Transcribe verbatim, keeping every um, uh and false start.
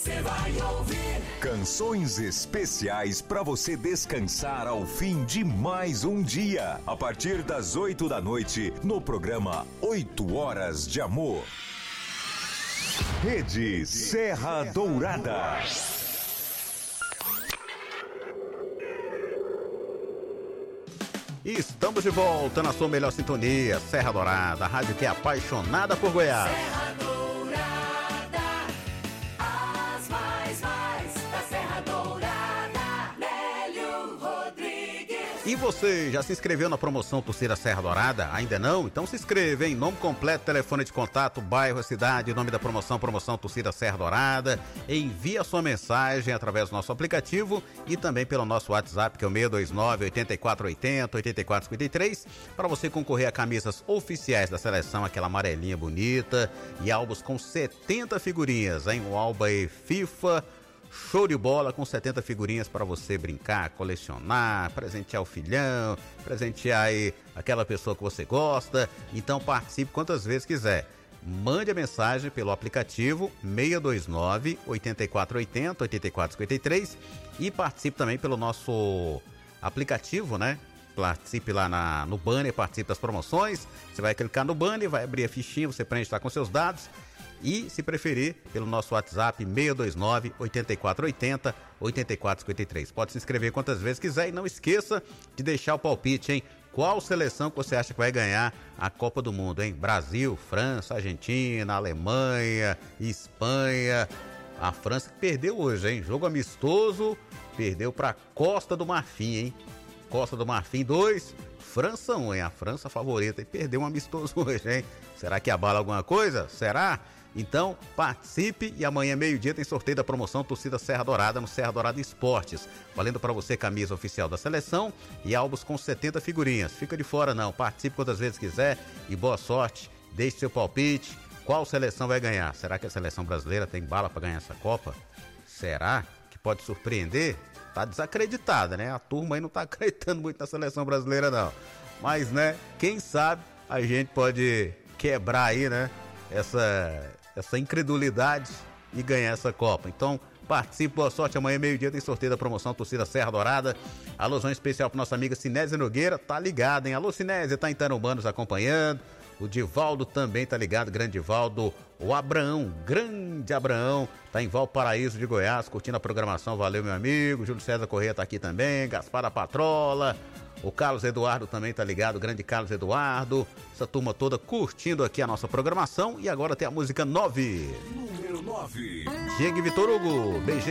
você vai ouvir canções especiais para você descansar ao fim de mais um dia. A partir das oito da noite, no programa Oito Horas de Amor. Rede Serra Dourada. Estamos de volta na sua melhor sintonia, Serra Dourada, a rádio que é apaixonada por Goiás. Serra Dourada, as mais mais da Serra Dourada, Nélio Rodrigues. E você, já se inscreveu na promoção Torcida Serra Dourada? Ainda não? Então se inscreva, hein? Nome completo, telefone de contato, bairro, cidade, nome da promoção, promoção Torcida Serra Dourada. Envie a sua mensagem através do nosso aplicativo e também pelo nosso WhatsApp, que é o seis dois nove, oito quatro oito zero, oito quatro cinco três, para você concorrer a camisas oficiais da seleção, aquela amarelinha bonita, e álbuns com setenta figurinhas, hein? Um álbum aí FIFA, show de bola, com setenta figurinhas para você brincar, colecionar, presentear o filhão, presentear aí aquela pessoa que você gosta. Então participe quantas vezes quiser. Mande a mensagem pelo aplicativo seis dois nove, oito quatro oito zero, oito quatro cinco três e participe também pelo nosso aplicativo, né? Participe lá na, no banner, participe das promoções. Você vai clicar no banner, vai abrir a fichinha, você preenche lá com seus dados. E, se preferir, pelo nosso WhatsApp, seis dois nove, oito quatro oito zero, oito quatro cinco três. Pode se inscrever quantas vezes quiser e não esqueça de deixar o palpite, hein? Qual seleção que você acha que vai ganhar a Copa do Mundo, hein? Brasil, França, Argentina, Alemanha, Espanha. A França que perdeu hoje, hein? Jogo amistoso, perdeu para Costa do Marfim, hein? Costa do Marfim dois, França um, hein? A França favorita e perdeu um amistoso hoje, hein? Será que abala alguma coisa? Será? Então, participe e amanhã, meio-dia, tem sorteio da promoção Torcida Serra Dourada no Serra Dourada Esportes. Valendo para você camisa oficial da seleção e álbuns com setenta figurinhas. Fica de fora não, participe quantas vezes quiser e boa sorte. Deixe seu palpite. Qual seleção vai ganhar? Será que a seleção brasileira tem bala para ganhar essa Copa? Será que pode surpreender? Tá desacreditada, né? A turma aí não tá acreditando muito na seleção brasileira não. Mas, né, quem sabe a gente pode quebrar aí, né? Essa, essa incredulidade e ganhar essa Copa. Então, participe, boa sorte. Amanhã, meio-dia, tem sorteio da promoção Torcida Serra Dourada. Alôzão especial para nossa amiga Cinésia Nogueira, tá ligada, hein? Alô, Cinésia, tá em Tarumã nos acompanhando. O Divaldo também tá ligado, grande Divaldo. O Abraão, grande Abraão, tá em Valparaíso de Goiás, curtindo a programação. Valeu, meu amigo. Júlio César Corrêa tá aqui também. Gaspar da Patrola. O Carlos Eduardo também tá ligado, grande Carlos Eduardo. Essa turma toda curtindo aqui a nossa programação. E agora tem a música nove. Número nove. Diego e Vitor Hugo, beijinho.